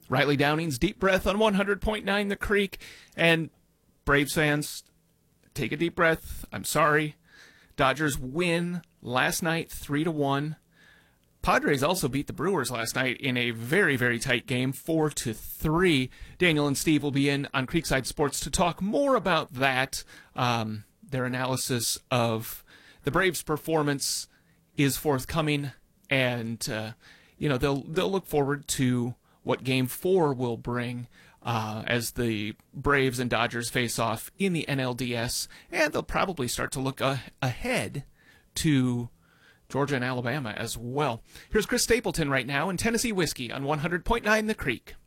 Riley Downing's Deep Breath on 100.9 The Creek. And Braves fans, take a deep breath. I'm sorry. Dodgers win last night 3-1. Padres also beat the Brewers last night in a very, very tight game, 4-3. Daniel and Steve will be in on Creekside Sports to talk more about that. Their analysis of the Braves' performance is forthcoming, and they'll look forward to what Game 4 will bring as the Braves and Dodgers face off in the NLDS, and they'll probably start to look ahead to Georgia and Alabama as well. Here's Chris Stapleton right now in Tennessee Whiskey on 100.9 The Creek.